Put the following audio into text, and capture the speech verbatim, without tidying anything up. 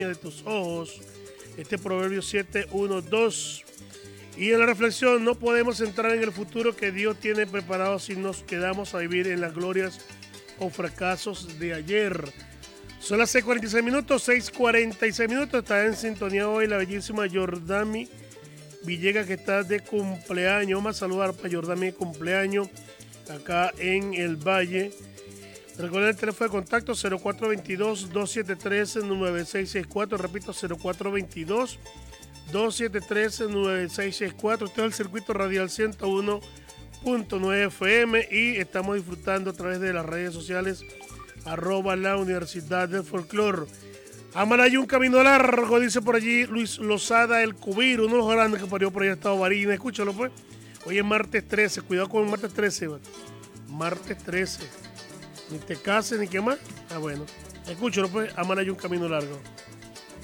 de tus ojos. Este Proverbio siete, uno, dos. Y en la reflexión, no podemos entrar en el futuro que Dios tiene preparado si nos quedamos a vivir en las glorias o fracasos de ayer. Son las seis cuarenta y seis minutos, seis cuarenta y seis minutos. Está en sintonía hoy la bellísima Jordami Villegas, que está de cumpleaños. Vamos a saludar para Jordami de cumpleaños acá en el Valle. Recuerden el teléfono de contacto cero cuatro dos dos, dos siete tres, nueve seis seis cuatro. Repito, cero cuatro dos dos, dos siete tres, nueve seis seis cuatro. Este es el circuito radial ciento uno punto nueve F M y estamos disfrutando a través de las redes sociales arroba la Universidad del Folclor. Amarayú, un camino largo, dice por allí Luis Lozada, el Cubiro, uno de los grandes que parió por allá Estado Barina. Escúchalo pues. Hoy es martes trece, cuidado con el martes trece. Man. Martes trece. Ni te cases ni qué más. Ah, bueno. Escúchalo pues. Amarayú, un camino largo.